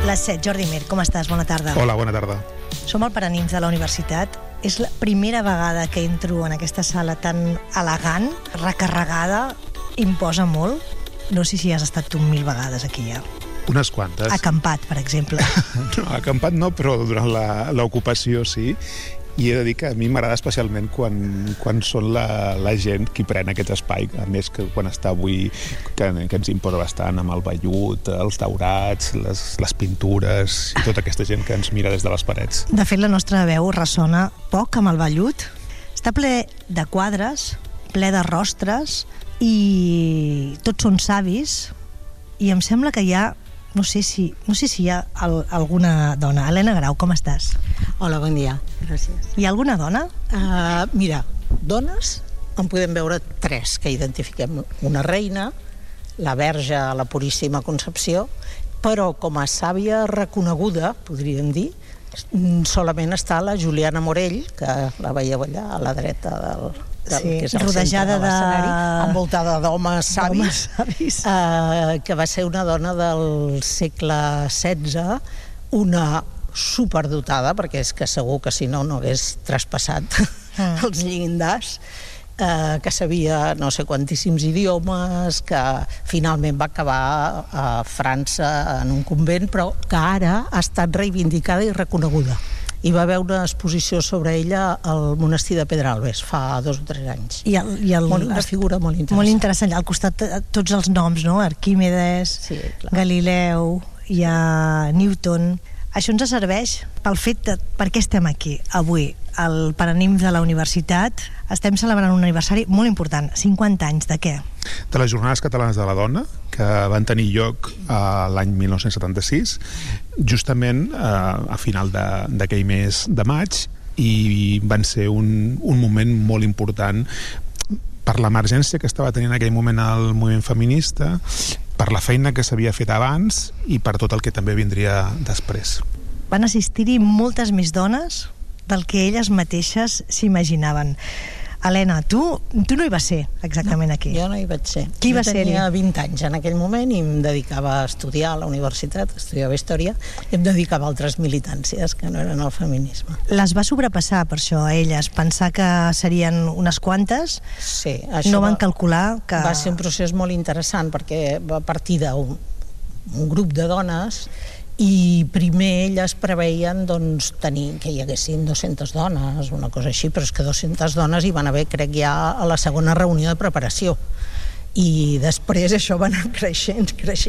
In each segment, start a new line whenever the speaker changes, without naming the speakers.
Les 7. Jordi Mir, com estàs? Bona tarda.
Hola, bona tarda.
Som al Paranimf de la universitat. És la primera vegada que entro en aquesta sala tan elegant, recarregada, imposa molt. No sé si has estat tu 1000 vegades aquí ja.
Unes quantes.
Acampat, per exemple.
No, acampat no, però durant l'ocupació sí. I he de dir que a mi m'agrada especialment quan són la gent qui pren aquest espai, a més que quan està avui, que ens imposa bastant amb el vellut, els daurats, les pintures i tota aquesta gent que ens mira des de les parets.
De fet, la nostra veu ressona poc amb el vellut. Està ple de quadres, ple de rostres, i tots són savis, i em sembla que hi ha, no sé si hi ha alguna dona. Helena Grau, com estàs?
Hola, bon dia. Gràcies.
Hi ha alguna dona?
Mira, dones en podem veure 3 que identifiquem. Una reina, la Verge a la Puríssima Concepció, però com a sàvia reconeguda, podríem dir, solament està la Juliana Morell, que la veieu allà a la dreta
sí,
que és el
rodejada
centre de l'escenari, envoltada d'homes savis, que va ser una dona del segle XVI, una superdotada, perquè és que segur que si no hagués traspassat els llindars, que sabia no sé quantíssims idiomes, que finalment va acabar a França en un convent, però que ara ha estat reivindicada i reconeguda. Hi va haver una exposició sobre ella al monestir de Pedralbes fa 2 o 3 anys. Una figura molt interessant.
Molt interessant. Al costat tots els noms, no? Arquímedes, sí, Galileu, hi ha Newton. Això ens serveix pel fet de per què estem aquí avui. Al Paranimf de la universitat estem celebrant un aniversari molt important. 50 anys de què?
De les Jornades Catalanes de la Dona, que van tenir lloc l'any 1976, justament a final d'aquell mes de maig, i van ser un moment molt important per l'emergència que estava tenint en aquell moment el moviment feminista, per la feina que s'havia fet abans i per tot el que també vindria després.
Van assistir-hi moltes més dones del que elles mateixes s'imaginaven. Helena, tu no hi vas ser exactament aquí.
Jo no hi vaig ser.
Qui va ser-hi?
Jo tenia 20 anys en aquell moment i em dedicava a estudiar a la universitat, estudiava història, i em dedicava a altres militàncies que no eren el feminisme.
Les va sobrepassar per això a elles? Pensar que serien unes quantes?
Sí.
No van calcular que...
Va ser un procés molt interessant perquè va partir d'un grup de dones i primer elles preveien tenir que hi haguessin 200 dones, una cosa així, però és que 200 dones hi van haver, crec, ja a la segona reunió de preparació, i després això va anar creixent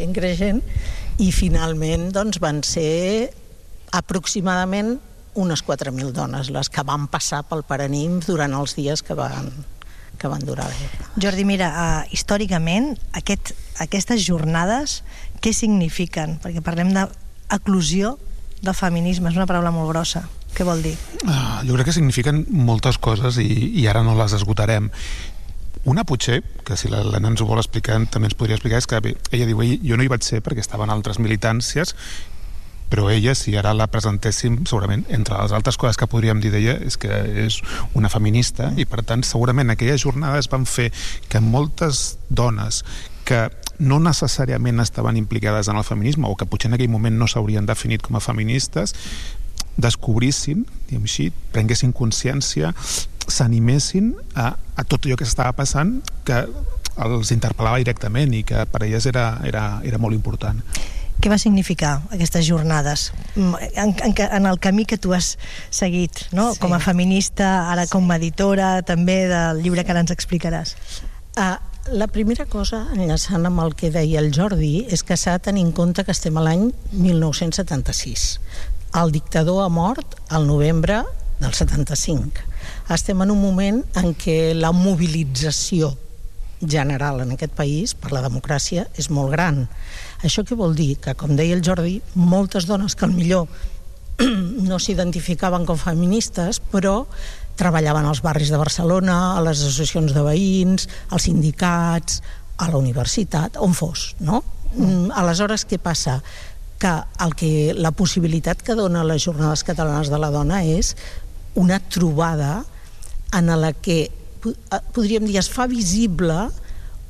i finalment van ser aproximadament unes 4.000 dones les que van passar pel Paranimf durant els dies que van durar.
Jordi, mira, històricament aquestes jornades què signifiquen? Perquè parlem d'eclusió del feminisme, és una paraula molt grossa. Què vol dir?
Jo crec que signifiquen moltes coses i ara no les esgotarem. Una potser, que si l'Helena ens ho vol explicar també ens podria explicar, és que ella diu, jo no hi vaig ser perquè estava en altres militàncies, però ella, si ara la presentéssim, segurament, entre les altres coses que podríem dir d'ella, és que és una feminista, i per tant, segurament aquelles jornades van fer que moltes dones que no necessàriament estaven implicades en el feminisme, o que potser en aquell moment no s'haurien definit com a feministes, descobrissin, diguem així, prenguessin consciència, s'animessin a tot allò que s'estava passant, que els interpel·lava directament i que per elles era molt important.
Què va significar aquestes jornades en el camí que tu has seguit, no? Sí. Com a feminista, ara com a editora també del llibre que ara ens explicaràs?
La primera cosa, enllaçant amb el que deia el Jordi, és que s'ha de tenir en compte que estem a l'any 1976. El dictador ha mort al novembre del 75. Estem en un moment en què la mobilització general en aquest país per la democràcia és molt gran. Això què vol dir? Que, com deia el Jordi, moltes dones que millor no s'identificaven com feministes, però treballaven als barris de Barcelona, a les associacions de veïns, als sindicats, a la universitat, on fos, no? Aleshores, què passa? Que la possibilitat que dona les Jornades Catalanes de la Dona és una trobada en la que, podríem dir, es fa visible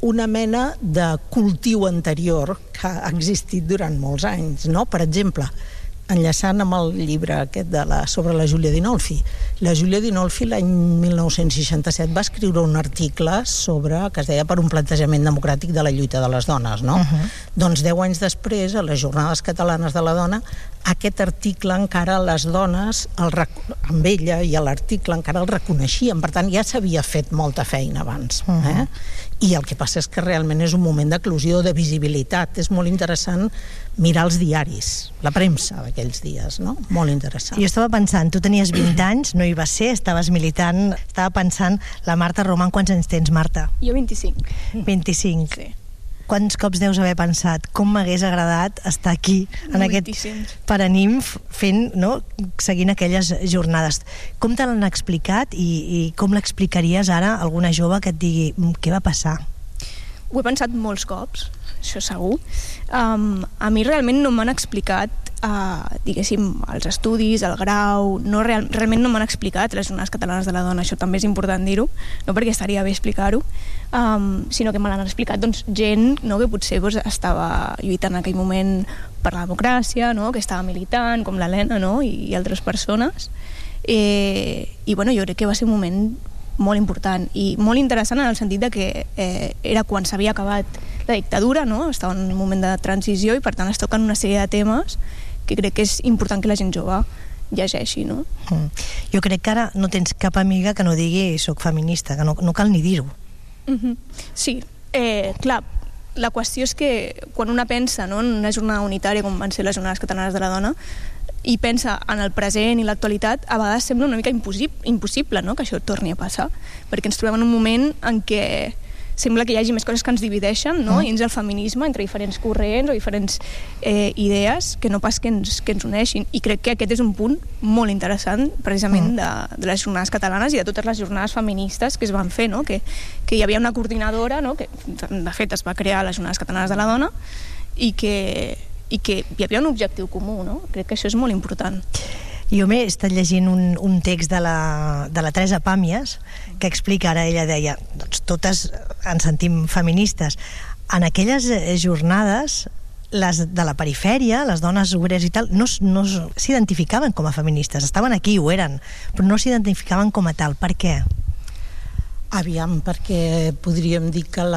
una mena de cultiu anterior que ha existit durant molts anys, no? Per exemple, enllaçant amb el llibre aquest sobre la Giulia Dinolfi. La Giulia Dinolfi l'any 1967 va escriure un article que es deia Per un plantejament democràtic de la lluita de les dones, no? Doncs 10 anys després, a les Jornades Catalanes de la Dona, aquest article encara les dones, amb ella i a l'article encara el reconeixien, per tant ja s'havia fet molta feina abans. I el que passa és que realment és un moment d'eclosió, de visibilitat. És molt interessant mirar els diaris, la premsa d'aquells dies, no? Molt interessant.
Jo estava pensant, tu tenies 20 anys, no hi vas ser, estaves militant, estava pensant, la Marta Roman, quants anys tens, Marta?
Jo 25.
25.
Sí.
Quants cops deus haver pensat com m'hagués agradat estar aquí en aquest Paranimf fent, no? Seguint aquelles jornades. Com te l'han explicat i com l'explicaries ara a alguna jove que et digui què va passar?
Ho he pensat molts cops, això segur. A mi realment no m'han explicat diguéssim, els estudis, el grau, realment no m'han explicat les Jornades Catalanes de la Dona, això també és important dir-ho, no perquè estaria bé explicar-ho, sinó que me l'han explicat gent que potser estava lluitant en aquell moment per la democràcia, que estava militant, com l'Helena i altres persones, i bueno, jo crec que va ser un moment molt important i molt interessant en el sentit de que era quan s'havia acabat la dictadura, estava en un moment de transició i per tant es toquen una sèrie de temes que crec que és important que la gent jove llegeixi, no?
Jo crec que ara no tens cap amiga que no digui soc feminista, que no cal ni dir-ho.
Sí, clar, la qüestió és que quan una pensa en una jornada unitària com van ser les Jornades Catalanes de la Dona i pensa en el present i l'actualitat, a vegades sembla una mica impossible que això torni a passar, perquè ens trobem en un moment en què sembla que hi hagi més coses que ens divideixen, dins el feminisme, entre diferents corrents o diferents idees, que no pas que ens uneixin. I crec que aquest és un punt molt interessant, precisament, de les Jornades Catalanes i de totes les jornades feministes que es van fer, que hi havia una coordinadora, que de fet es va crear les Jornades Catalanes de la Dona, i que hi havia un objectiu comú, Crec que això és molt important.
Jo m'he estat llegint un text de la Teresa Pàmies que explica, ara ella deia, doncs totes ens sentim feministes. En aquelles jornades, les de la perifèria, les dones obreres i tal, no s'identificaven com a feministes, estaven aquí, ho eren, però no s'identificaven com a tal. Per què?
Aviam, perquè podríem dir que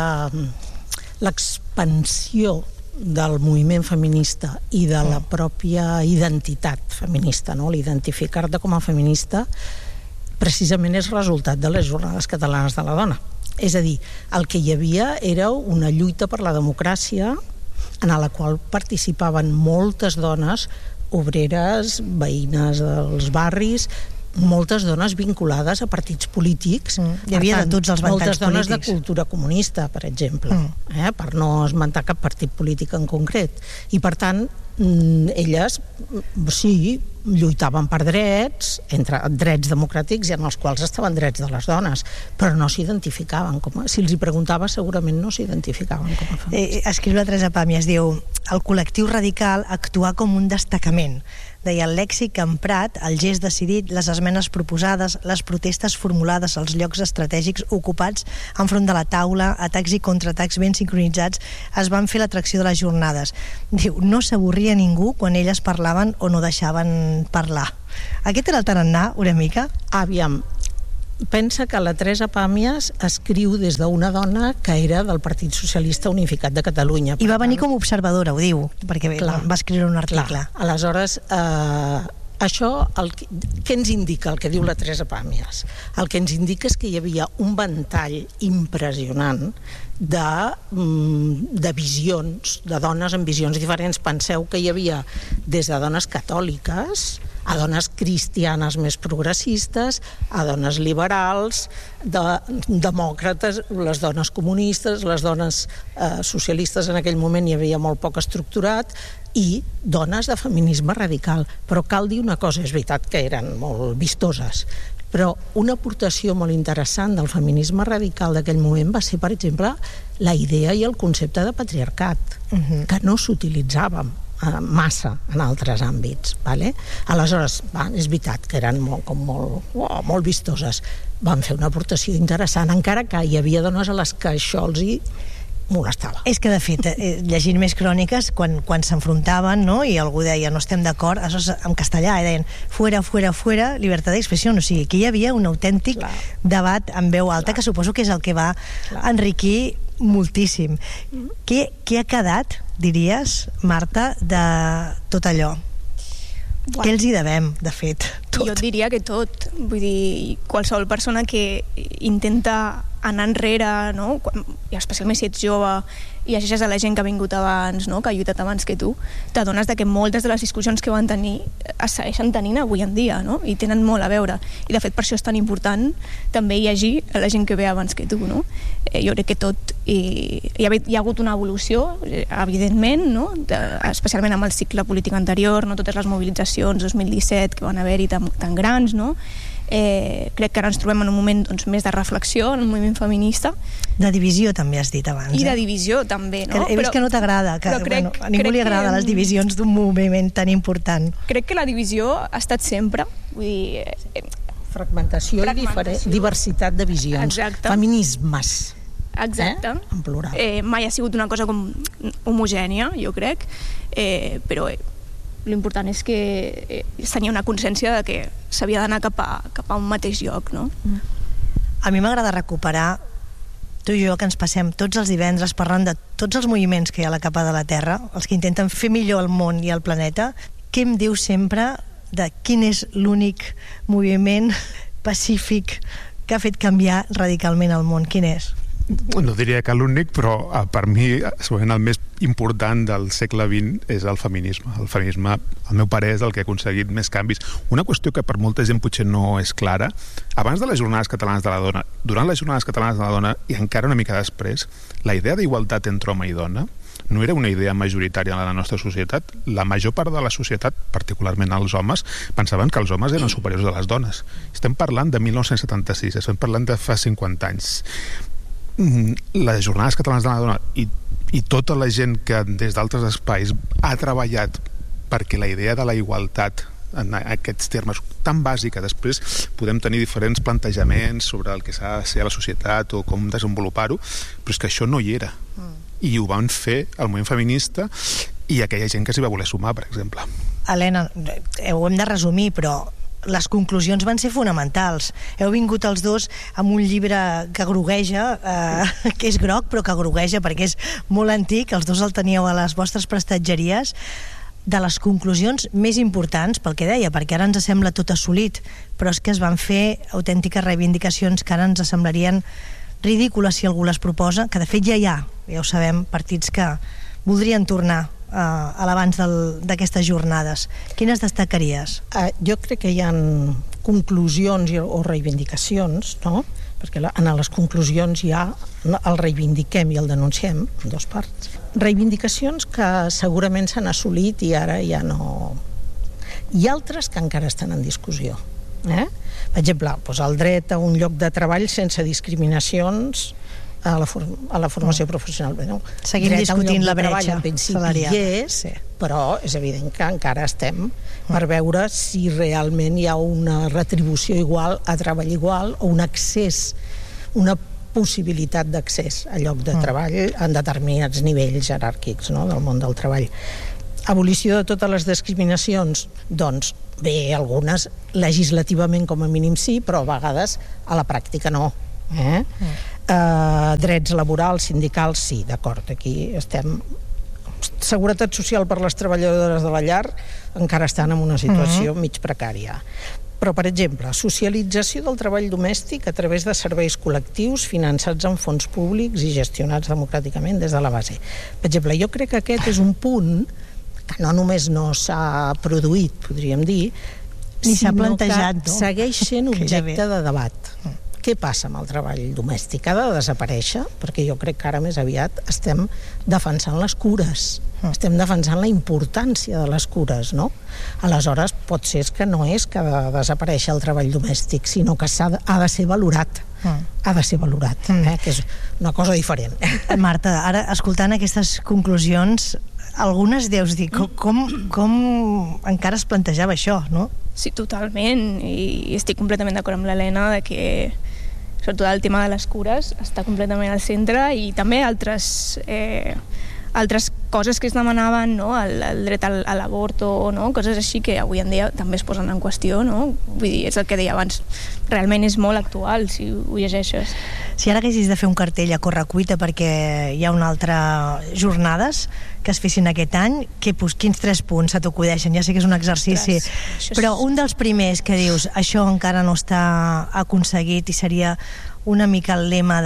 l'expansió del moviment feminista i de la pròpia identitat feminista, l'identificar-te com a feminista precisament és resultat de les Jornades Catalanes de la Dona. És a dir, el que hi havia era una lluita per la democràcia en la qual participaven moltes dones obreres, veïnes dels barris, moltes dones vinculades a partits polítics.
Hi havia de tots els ventalls polítics.
Moltes dones de cultura comunista, per exemple, per no esmentar cap partit polític en concret. I per tant, elles sí, lluitaven per drets, entre drets democràtics i en els quals estaven drets de les dones, però no s'identificaven si els hi preguntava segurament no s'identificaven com a feministes.
Escriu la Teresa Pàmies, diu el col·lectiu radical actuà com un destacament. Deia, el lèxic emprat, el gest decidit, les esmenes proposades, les protestes formulades als llocs estratègics ocupats enfront de la taula, atacs i contraatacs ben sincronitzats, es van fer l'atracció de les jornades. Diu, no s'avorria ningú quan elles parlaven o no deixaven parlar. Aquest era el tarannà, una mica?
Aviam, pensa que la Teresa Pàmies escriu des d'una dona que era del Partit Socialista Unificat de Catalunya.
I va venir com a observadora, ho diu, perquè va escriure un article.
Aleshores, això, què ens indica el que diu la Teresa Pàmies? El que ens indica és que hi havia un ventall impressionant de visions, de dones amb visions diferents. Penseu que hi havia des de dones catòliques a dones cristianes més progressistes, a dones liberals, demòcrates, les dones comunistes, les dones socialistes, en aquell moment hi havia molt poc estructurat, i dones de feminisme radical. Però cal dir una cosa, és veritat que eren molt vistoses, però una aportació molt interessant del feminisme radical d'aquell moment va ser, per exemple, la idea i el concepte de patriarcat, que no s'utilitzava massa en altres àmbits, vale? Aleshores, és veritat que eren molt vistoses, van fer una aportació interessant, encara que hi havia dones a les que això els hi molestava.
És que, de fet, llegint més cròniques, quan s'enfrontaven, no?, i algú deia no estem d'acord, això és en castellà, deien fuera, fuera, fuera, llibertat d'expressió. O sigui, aquí hi havia un autèntic debat en veu alta, que suposo que és el que va enriquir moltíssim. Què ha quedat, diries, Marta, de tot allò? Què els hi devem, de fet? Tot.
Jo et diria que tot. Vull dir, qualsevol persona que intenta anar enrere, no? I especialment si ets jove i llegeixes a la gent que ha vingut abans, no? Que ha lluitat abans que tu, t'adones que moltes de les discussions que van tenir es segueixen tenint avui en dia, no? I tenen molt a veure. I de fet per això és tan important també llegir a la gent que ve abans que tu, no? Jo crec que tot. Hi ha hagut una evolució, evidentment, no? Especialment amb el cicle polític anterior, no? Totes les mobilitzacions 2017 que van haver-hi tan grans, no? Crec que ara ens trobem en un moment més de reflexió en el moviment feminista.
De divisió també has dit abans.
I de divisió també, no?
He vist que no t'agrada, que a ningú li agrada les divisions d'un moviment tan important.
Crec que la divisió ha estat sempre, vull dir...
Fragmentació i diversitat de visions.
Exacte.
Feminismes.
Exacte.
En plural.
Mai ha sigut una cosa com homogènia, jo crec, però l'important és que tenia una consciència de que s'havia d'anar cap a un mateix lloc, no?
A mi m'agrada recuperar tu i jo, que ens passem tots els divendres parlant de tots els moviments que hi ha a la capa de la Terra, els que intenten fer millor el món i el planeta. Què em diu sempre de quin és l'únic moviment pacífic que ha fet canviar radicalment el món? Quin és?
No diria que l'únic, però per mi segurament el més important del segle XX és el feminisme. El feminisme, al meu parer, és el que ha aconseguit més canvis. Una qüestió que per molta gent potser no és clara, abans de les Jornades Catalanes de la Dona, durant les Jornades Catalanes de la Dona i encara una mica després, la idea d'igualtat entre home i dona no era una idea majoritària en la nostra societat. La major part de la societat, particularment els homes, pensaven que els homes eren superiors a les dones. Estem parlant de 1976, estem parlant de fa 50 anys. Les Jornades Catalanes de la Dona i tota la gent que des d'altres espais ha treballat perquè la idea de la igualtat en aquests termes tan bàsica, després podem tenir diferents plantejaments sobre el que s'ha de ser a la societat o com desenvolupar-ho, però és que això no hi era. I ho van fer el moviment feminista i aquella gent que s'hi va voler sumar, per exemple.
Helena, ho hem de resumir, però les conclusions van ser fonamentals. Heu vingut els dos amb un llibre que grogueja, que és groc però que grogueja perquè és molt antic, els dos el teníeu a les vostres prestatgeries, de les conclusions més importants, pel que deia, perquè ara ens sembla tot assolit, però és que es van fer autèntiques reivindicacions que ara ens semblarien ridícules si algú les proposa, que de fet ja hi ha, ja ho sabem, partits que voldrien tornar a l'abans d'aquestes jornades. Quines destacaries?
Jo crec que hi ha conclusions o reivindicacions, no? Perquè en les conclusions ja el reivindiquem i el denunciem en dues parts. Reivindicacions que segurament s'han assolit i ara ja no... I altres que encara estan en discussió. Per exemple, el dret a un lloc de treball sense discriminacions a la formació professional.
Seguim discutint la bretxa salarial.
Sí. Però és evident que encara estem per veure si realment hi ha una retribució igual a treball igual o un accés, una possibilitat d'accés a lloc de treball en determinats nivells jeràrquics, no?, del món del treball. Abolició de totes les discriminacions? Doncs bé, algunes legislativament com a mínim sí, però a vegades a la pràctica no. Drets laborals, sindicals, sí, d'acord, aquí estem. Seguretat social per les treballadores de la llar encara estan en una situació mig precària. Però, per exemple, socialització del treball domèstic a través de serveis col·lectius finançats amb fons públics i gestionats democràticament des de la base. Per exemple, jo crec que aquest és un punt que no només no s'ha produït, podríem dir,
ni s'ha plantejat,
no? Segueix sent objecte de debat. Què passa amb el treball domèstic? Ha de desaparèixer? Perquè jo crec que ara més aviat estem defensant les cures, estem defensant la importància de les cures, no? Aleshores, pot ser que no és que ha de desaparèixer el treball domèstic, sinó que ha de ser valorat. Ha de ser valorat, que és una cosa diferent.
Marta, ara, escoltant aquestes conclusions, algunes deus dir com encara es plantejava això, no?
Sí, totalment, i estic completament d'acord amb l'Helena de que sobretot el tema de les cures està completament al centre, i també altres coses que es demanaven, no? El dret a l'avorto, no? Coses així que avui en dia també es posen en qüestió, no? Vull dir, és el que deia abans, realment és molt actual si ho llegeixes.
Si ara haguessis de fer un cartell a correcuita perquè hi ha una altra jornades que es fessin aquest any, quins 3 punts se t'acudeixen? Ja sé que és un exercici, però un dels primers que dius això encara no està aconseguit i seria una mica el lema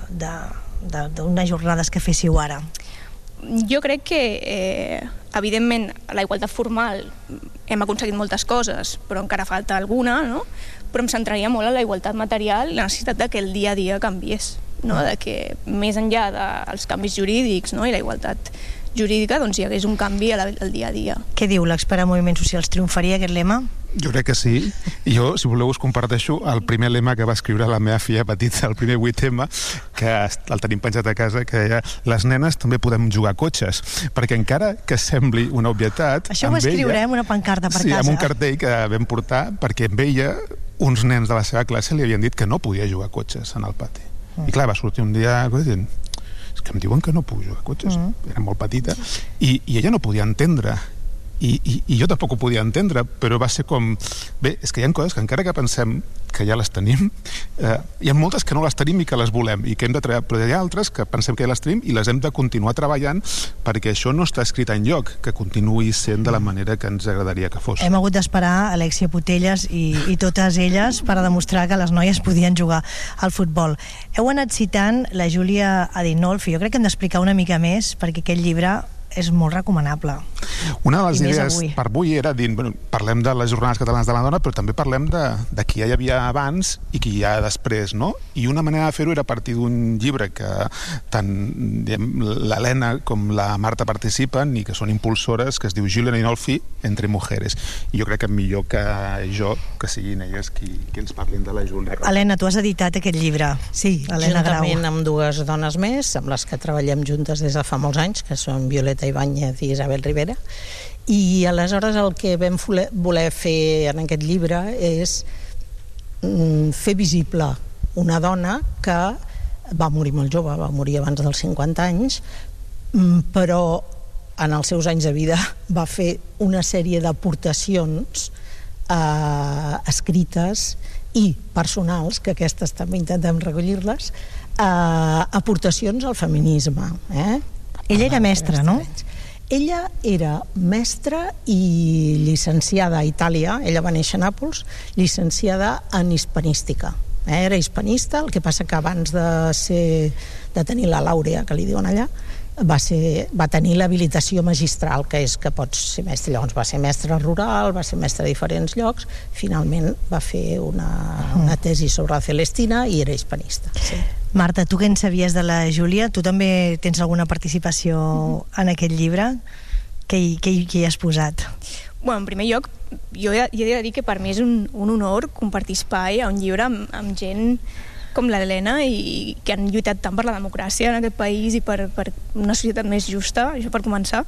d'unes jornades que féssiu ara.
Jo crec que, evidentment, a la igualtat formal hem aconseguit moltes coses, però encara falta alguna, no? Però em centraria molt en la igualtat material i la necessitat que el dia a dia canviés, no? De que més enllà dels canvis jurídics, no? I la igualtat jurídica, doncs hi hagués un canvi al dia a dia.
Què diu l'expert en moviments socials? Triomfaria aquest lema?
Jo crec que sí. Jo, si voleu, us comparteixo el primer lema que va escriure la meva filla petita, el primer 8M, que el tenim penjat a casa, que deia: les nenes també podem jugar a cotxes, perquè encara que sembli una obvietat...
Això ho escriurem, una pancarta per casa.
Sí, amb un cartell que vam portar, perquè amb ella uns nens de la seva classe li havien dit que no podia jugar a cotxes en el pati. I clar, va sortir un dia dient: és que em diuen que no puc jugar a cotxes. Era molt petita. I ella no podia entendre. I jo tampoc ho podia entendre, però va ser com... Bé, és que hi ha coses que encara que pensem que ja les tenim, hi ha moltes que no les tenim i que les volem, i que hem de treballar, però hi ha altres que pensem que ja les tenim i les hem de continuar treballant perquè això no està escrit enlloc, que continuï sent de la manera que ens agradaria que fos.
Hem hagut d'esperar Alexia Putellas i totes elles per a demostrar que les noies podien jugar al futbol. Heu anat citant la Júlia Adinolfi. Jo crec que hem d'explicar una mica més perquè aquest llibre és molt recomanable.
Una de les idees per avui era dir, bueno, parlem de les jornades catalanes de la dona, però també parlem de qui ja hi havia abans i qui hi ha després, no? I una manera de fer-ho era a partir d'un llibre que tant l'Helena com la Marta participen i que són impulsores, que es diu Júlia Adinolfi, Entre mujeres. I jo crec que millor que jo, que siguin elles qui ens parlin de la Júlia.
Helena, tu has editat aquest llibre.
Sí,
Helena Grau.
Juntament amb 2 dones més, amb les que treballem juntes des de fa molts anys, que són Violeta Ibáñez i Isabel Rivera, i aleshores el que vam voler fer en aquest llibre és fer visible una dona que va morir molt jove, va morir abans dels 50 anys, però en els seus anys de vida va fer una sèrie d'aportacions escrites i personals, que aquestes també intentem recollir-les, aportacions al feminisme.
Ella era mestra, no?
Ella era mestra i llicenciada a Itàlia. Ella va néixer a Nàpols, llicenciada en hispanística. Era hispanista, el que passa que abans de tenir la làurea, que li diuen allà, va tenir l'habilitació magistral, que és que pots ser mestre. Llavors va ser mestre rural, va ser mestre a diferents llocs, finalment va fer una tesi sobre la Celestina i era hispanista. Sí.
Marta, tu què en sabies de la Júlia? Tu també tens alguna participació en aquest llibre? Què hi has posat?
Bueno, en primer lloc, jo he de dir que per mi és un honor compartir espai a un llibre amb gent com l'Helena i que han lluitat tant per la democràcia en aquest país i per una societat més justa, això per començar.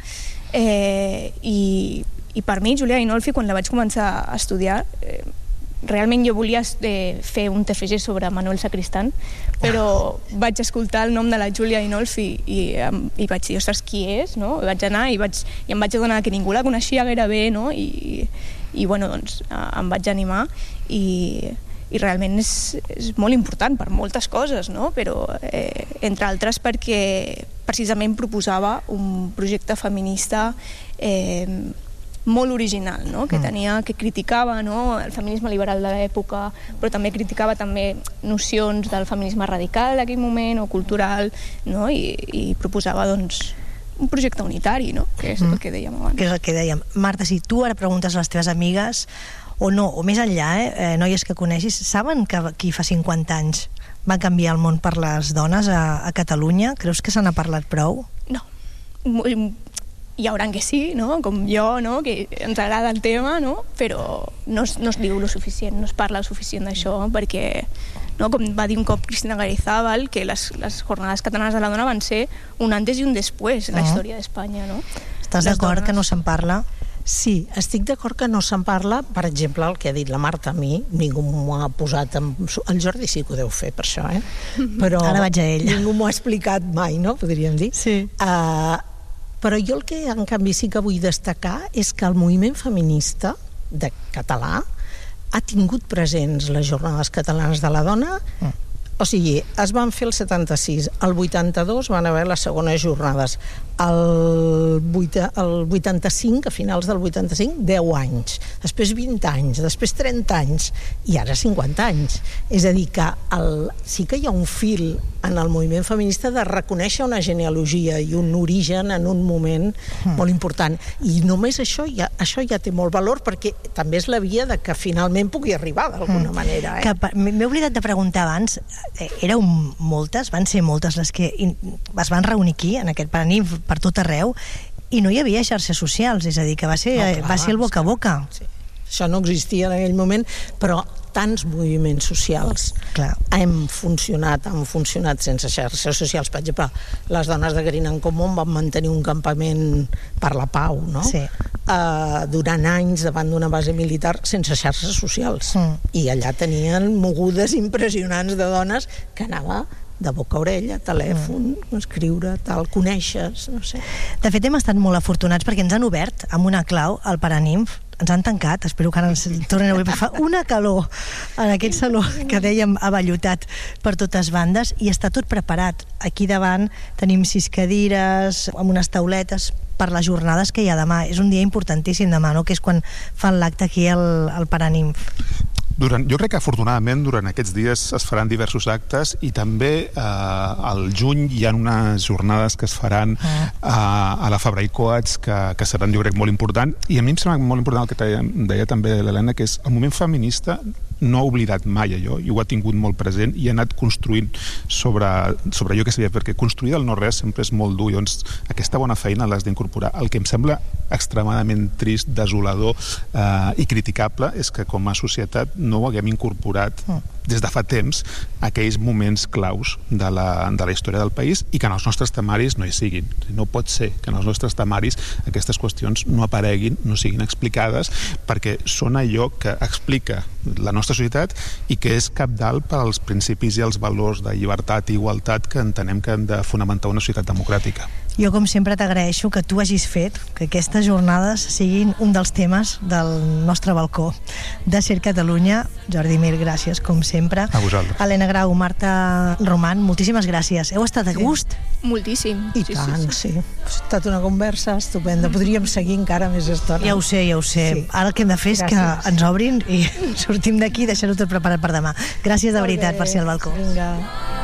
I per mi, Júlia Adinolfi, quan la vaig començar a estudiar, realment jo volia fer un TFG sobre Manuel Sacristán, però vaig escoltar el nom de la Júlia Adinolfi i vaig dir, ostres, qui és? No? Vaig anar i em vaig adonar que ningú la coneixia gairebé, no? I bueno, doncs em vaig animar i realment és molt important per moltes coses, no? Però entre altres perquè precisament proposava un projecte feminista molt original, no? Que criticava, no? El feminisme liberal de l'època, però també criticava també nocions del feminisme radical d'aquell moment o cultural, no? I proposava doncs un projecte unitari, no? Que és el que dèiem abans.
Que és el que dèiem. Marta, si tu ara preguntes a les teves amigues o no, o més enllà, noies que coneixis, saben que aquí fa 50 anys va canviar el món per les dones a Catalunya? Creus que se n'ha parlat prou?
No. Hi haurà que sí, no? Com jo, no? Que ens agrada el tema, no? Però no es diu lo suficient, no es parla el suficient d'això, perquè, no? Com va dir un cop Cristina Garizábal, que les jornades catalanes de la dona van ser un antes i un després en la història d'Espanya, no?
Estàs d'acord que no se'n parla?
Sí, estic d'acord que no se'n parla. Per exemple, el que ha dit la Marta, a mi ningú m'ho ha posat el Jordi sí que ho deu fer per això, però
ara vaig a ell.
Ningú m'ho ha explicat mai, no? Podríem dir.
Sí.
Però jo el que en canvi sí que vull destacar és que el moviment feminista de català ha tingut presents les jornades catalanes de la dona. O sigui, es van fer el 76, el 82 van haver les segones jornades, el 85, a finals del 85, 10 anys, després 20 anys, després 30 anys, i ara 50 anys. És a dir, que sí que hi ha un fil en el moviment feminista de reconèixer una genealogia i un origen en un moment molt important. I només això ja té molt valor, perquè també és la via de que finalment pugui arribar d'alguna manera.
M'he oblidat de preguntar abans, éreu moltes, van ser moltes les que es van reunir aquí, en aquest Paraninf, per tot arreu, i no hi havia xarxes socials, és a dir, que va ser el boca a boca.
Sí. Això no existia en aquell moment, però tants moviments socials han funcionat sense xarxes socials. Per exemple, les dones de Green en Comú van mantenir un campament per la pau, no?
Sí.
Durant anys davant d'una base militar sense xarxes socials. I allà tenien mogudes impressionants de dones que anava de boca a orella, telèfon, escriure, tal, coneixes, no sé.
De fet, hem estat molt afortunats perquè ens han obert amb una clau al Paraninf, ens han tancat, espero que ara ens tornin a obrir, fa una calor en aquest saló que dèiem avallotat per totes bandes, i està tot preparat. Aquí davant tenim 6 cadires amb unes tauletes per les jornades que hi ha demà. És un dia importantíssim demà, no?, que és quan fan l'acte aquí al Paraninf.
Jo crec que afortunadament durant aquests dies es faran diversos actes, i també al juny hi ha unes jornades que es faran a la Fabra i Coats que seran, jo crec, molt important. I a mi em sembla molt important el que deia també l'Helena, que és el moviment feminista no ha oblidat mai allò, i ho ha tingut molt present, i ha anat construint sobre allò que sabia, perquè construir del no-res sempre és molt dur. Llavors, aquesta bona feina l'has d'incorporar. El que em sembla extremadament trist, desolador i criticable és que com a societat no ho haguem incorporat des de fa temps aquells moments claus de la història del país, i que en els nostres temaris no hi siguin. No pot ser que en els nostres temaris aquestes qüestions no apareguin, no siguin explicades, perquè són allò que explica la nostra societat i que és cabdal per als principis i els valors de llibertat i igualtat que entenem que han de fonamentar una societat democràtica.
Jo, com sempre, t'agraeixo que tu hagis fet que aquestes jornades siguin un dels temes del nostre balcó de Ser Catalunya. Jordi Mir, gràcies, com sempre.
A vosaltres.
Helena Grau, Marta Roman, moltíssimes gràcies. Heu estat a gust?
Moltíssim.
I tant, sí. Ha estat una conversa estupenda. Podríem seguir encara més estona.
Ja ho sé. Sí. Ara el que hem de fer és que ens obrin i sortim d'aquí i deixar-ho tot preparat per demà. Gràcies de veritat per ser al balcó.
Vinga.